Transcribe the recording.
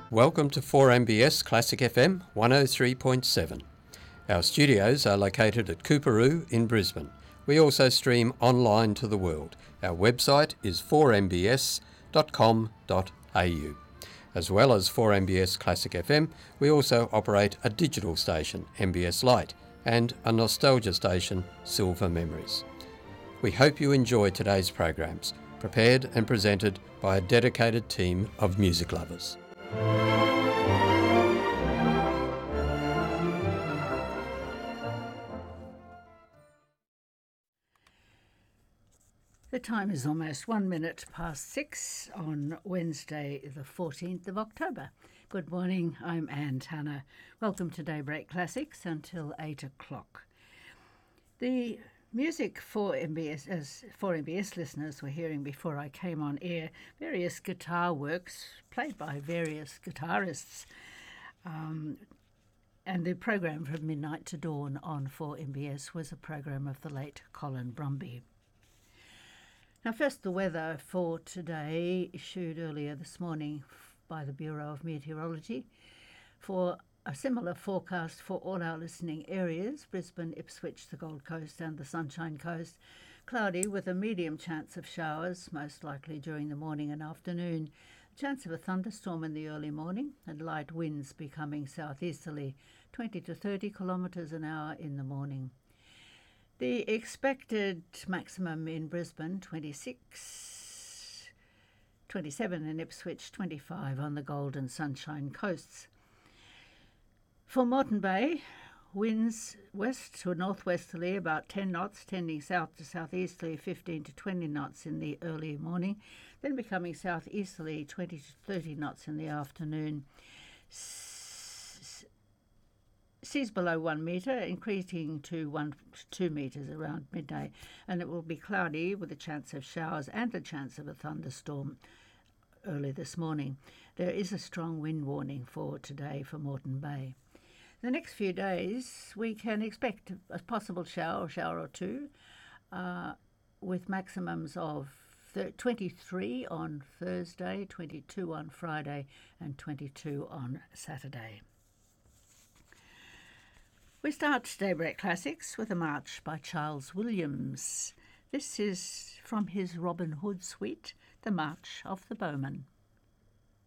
Welcome to 4MBS Classic FM 103.7. Our studios are located at Coorparoo in Brisbane. We also stream online to the world. Our website is 4mbs.com.au. As well as 4MBS Classic FM, we also operate a digital station, MBS Lite, and a nostalgia station, Silver Memories. We hope you enjoy today's programs, prepared and presented by a dedicated team of music lovers. The time is almost 1 minute past 6 on Wednesday, the 14th of October. Good morning, I'm Anne Tanner. Welcome to Daybreak Classics until 8 o'clock. The music for MBS, as 4MBS listeners were hearing before I came on air, various guitar works played by various guitarists. And the program from midnight to dawn on 4MBS was a program of the late Colin Brumby. Now first, the weather for today, issued earlier this morning by the Bureau of Meteorology, for a similar forecast for all our listening areas: Brisbane, Ipswich, the Gold Coast and the Sunshine Coast. Cloudy with a medium chance of showers, most likely during the morning and afternoon. Chance of a thunderstorm in the early morning, and light winds becoming southeasterly, 20 to 30 kilometres an hour in the morning. The expected maximum in Brisbane, 26, 27 in Ipswich, 25 on the Gold and Sunshine Coasts. For Moreton Bay, winds west to northwesterly about 10 knots, tending south to southeasterly 15 to 20 knots in the early morning, then becoming southeasterly 20 to 30 knots in the afternoon. Seas below 1 metre, increasing to 1 to 2 metres around midday, and it will be cloudy with a chance of showers and a chance of a thunderstorm early this morning. There is a strong wind warning for today for Moreton Bay. The next few days we can expect a possible shower or two, with maximums of 23 on Thursday, 22 on Friday and 22 on Saturday. We start Daybreak Classics with a march by Charles Williams. This is from his Robin Hood suite, The March of the Bowmen.